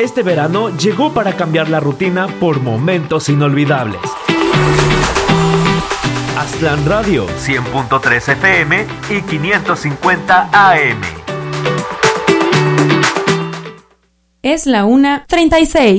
Este verano llegó para cambiar la rutina por momentos inolvidables. Aztlán Radio, 100.3 FM y 550 AM. Es la 1:36.